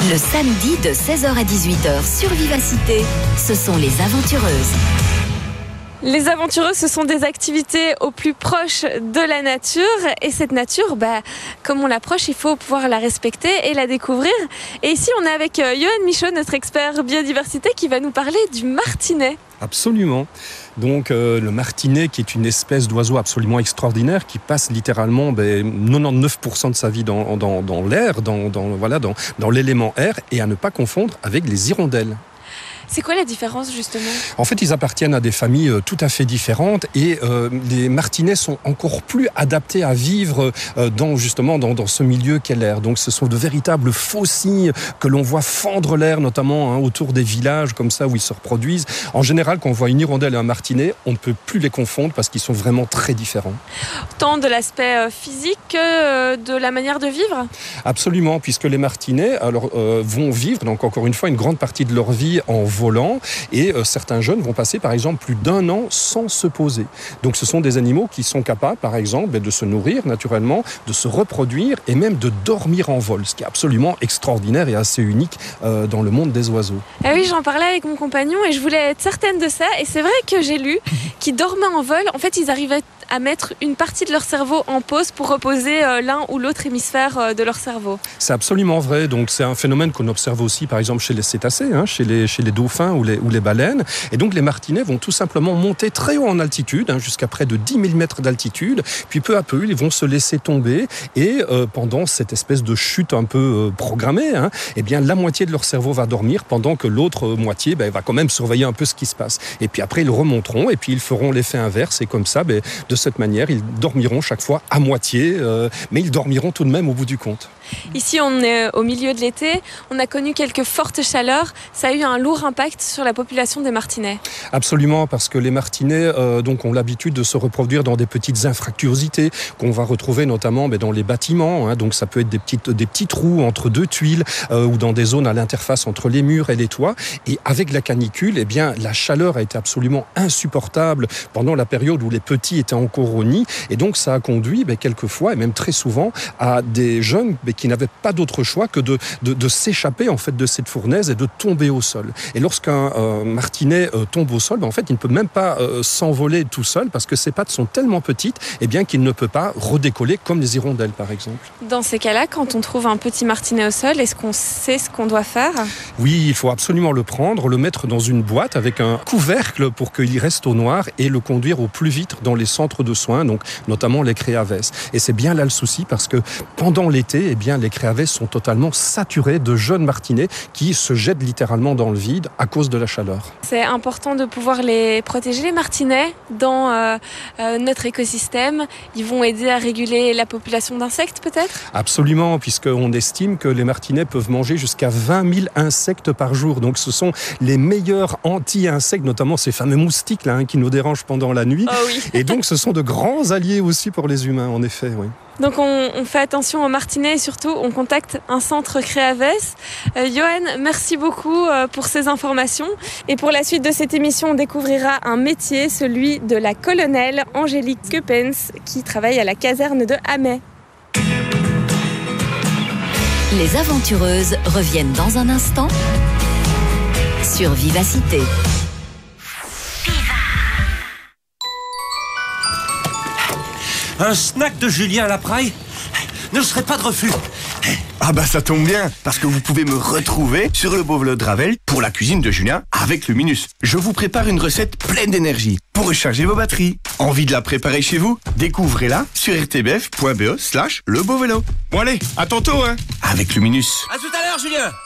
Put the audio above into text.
Le samedi de 16h à 18h sur Vivacité, ce sont les aventureuses. Les aventureuses, ce sont des activités au plus proche de la nature. Et cette nature, comme on l'approche, il faut pouvoir la respecter et la découvrir. Et ici, on est avec Johan Michaud, notre expert biodiversité, qui va nous parler du martinet. Absolument. Donc le martinet, qui est une espèce d'oiseau absolument extraordinaire, qui passe littéralement 99% de sa vie dans l'air, dans l'élément air, et à ne pas confondre avec les hirondelles. C'est quoi la différence justement ? En fait, ils appartiennent à des familles tout à fait différentes et les martinets sont encore plus adaptés à vivre dans ce milieu qu'est l'air. Donc ce sont de véritables faucilles que l'on voit fendre l'air, notamment autour des villages comme ça où ils se reproduisent. En général, quand on voit une hirondelle et un martinet, on ne peut plus les confondre parce qu'ils sont vraiment très différents. Tant de l'aspect physique que de la manière de vivre ? Absolument, puisque les martinets vont vivre, donc encore une fois, une grande partie de leur vie en volant, et certains jeunes vont passer par exemple plus d'1 an sans se poser. Donc ce sont des animaux qui sont capables par exemple de se nourrir naturellement, de se reproduire et même de dormir en vol, ce qui est absolument extraordinaire et assez unique dans le monde des oiseaux. Ah oui, j'en parlais avec mon compagnon et je voulais être certaine de ça, et c'est vrai que j'ai lu qu'ils dormaient en vol. En fait, ils arrivaient à mettre une partie de leur cerveau en pause pour reposer l'un ou l'autre hémisphère de leur cerveau. C'est absolument vrai, donc c'est un phénomène qu'on observe aussi par exemple chez les cétacés, chez les dauphins ou les baleines, et donc les martinets vont tout simplement monter très haut en altitude, jusqu'à près de 10 000 mètres d'altitude, puis peu à peu ils vont se laisser tomber, et pendant cette espèce de chute un peu programmée, eh bien la moitié de leur cerveau va dormir pendant que l'autre moitié va quand même surveiller un peu ce qui se passe. Et puis après ils remonteront et puis ils feront l'effet inverse, et comme ça, de cette manière, ils dormiront chaque fois à moitié, mais ils dormiront tout de même au bout du compte. Ici, on est au milieu de l'été. On a connu quelques fortes chaleurs. Ça a eu un lourd impact sur la population des martinets. Absolument, parce que les martinets ont l'habitude de se reproduire dans des petites infractuosités qu'on va retrouver notamment dans les bâtiments. Donc ça peut être des petits trous entre deux tuiles ou dans des zones à l'interface entre les murs et les toits. Et avec la canicule, la chaleur a été absolument insupportable pendant la période où les petits étaient encore au nid. Et donc ça a conduit quelquefois, et même très souvent, à des jeunes qui n'avaient pas d'autre choix que de s'échapper en fait de cette fournaise et de tomber au sol. Et lorsqu'un martinet tombe au sol, en fait, il ne peut même pas s'envoler tout seul parce que ses pattes sont tellement petites qu'il ne peut pas redécoller comme les hirondelles, par exemple. Dans ces cas-là, quand on trouve un petit martinet au sol, est-ce qu'on sait ce qu'on doit faire ? Oui, il faut absolument le prendre, le mettre dans une boîte avec un couvercle pour qu'il reste au noir et le conduire au plus vite dans les centres de soins, donc notamment les Créavès. Et c'est bien là le souci parce que pendant l'été, les Créavès sont totalement saturés de jeunes martinets qui se jettent littéralement dans le vide à cause de la chaleur. C'est important de pouvoir les protéger, les martinets, dans notre écosystème. Ils vont aider à réguler la population d'insectes, peut-être ? Absolument, puisqu'on estime que les martinets peuvent manger jusqu'à 20 000 insectes par jour. Donc ce sont les meilleurs anti-insectes, notamment ces fameux moustiques qui nous dérangent pendant la nuit. Oh oui. Et donc ce sont de grands alliés aussi pour les humains, en effet, oui. Donc on fait attention aux martinets et surtout on contacte un centre Créavès. Johan, merci beaucoup pour ces informations. Et pour la suite de cette émission, on découvrira un métier, celui de la colonelle Angélique Keupens, qui travaille à la caserne de Hamay. Les aventureuses reviennent dans un instant sur Vivacité. Un snack de Julien à la Praille ne serait pas de refus. Ah ça tombe bien, parce que vous pouvez me retrouver sur le Beauvelot de Ravel pour la cuisine de Julien avec Luminus. Je vous prépare une recette pleine d'énergie pour recharger vos batteries. Envie de la préparer chez vous ? Découvrez-la sur rtbf.be/lebeauvelot. Bon allez, à tantôt avec Luminus. À tout à l'heure, Julien.